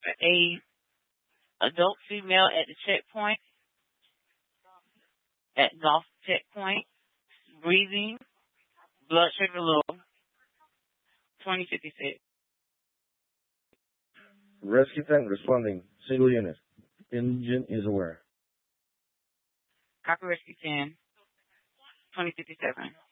A adult female at the checkpoint, at Golf checkpoint, breathing, blood sugar low, 2056. Rescue tank responding. Single unit. Engine is aware. Copy Rescue 10, 2057.